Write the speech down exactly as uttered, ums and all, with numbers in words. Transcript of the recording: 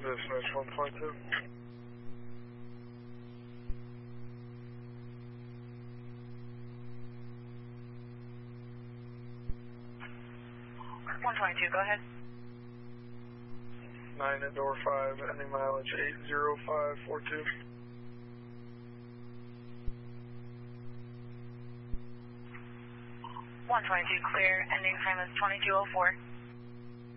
Dispatch one point two. one twenty-two, go ahead. nine at door five, ending mileage eight zero five four two. one twenty-two, clear, ending time is twenty-two oh four.